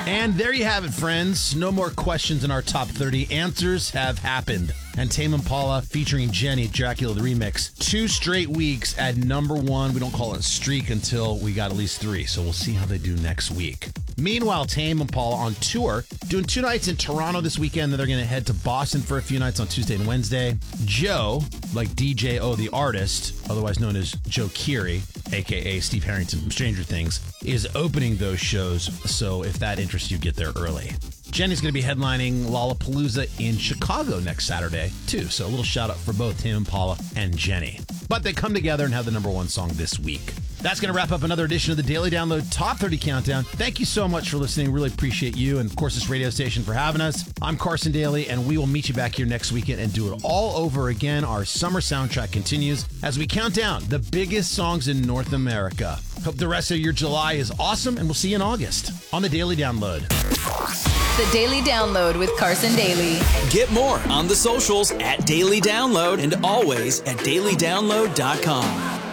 And there you have it, friends. No more questions in our top 30. Answers have happened. And Tame Impala featuring Jenny, Dracula the Remix. 2 straight weeks at number 1. We don't call it a streak until we got at least 3. So we'll see how they do next week. Meanwhile, Tame Impala on tour, doing 2 nights in Toronto this weekend. Then they're going to head to Boston for a few nights on Tuesday and Wednesday. Joe, like DJ O the artist, otherwise known as Joe Keery, a.k.a. Steve Harrington from Stranger Things, is opening those shows. So if that interests you, get there early. Jenny's going to be headlining Lollapalooza in Chicago next Saturday, too. So a little shout out for both Tame Impala and Jenny. But they come together and have the number 1 song this week. That's going to wrap up another edition of the Daily Download Top 30 Countdown. Thank you so much for listening. Really appreciate you and, of course, this radio station for having us. I'm Carson Daly, and we will meet you back here next weekend and do it all over again. Our summer soundtrack continues as we count down the biggest songs in North America. Hope the rest of your July is awesome, and we'll see you in August on the Daily Download. The Daily Download with Carson Daly. Get more on the socials at Daily Download and always at dailydownload.com.